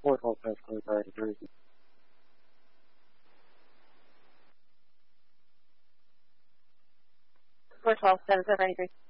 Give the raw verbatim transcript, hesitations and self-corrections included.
four twelve past twenty-five degrees. four twelve, seven seven ninety-three.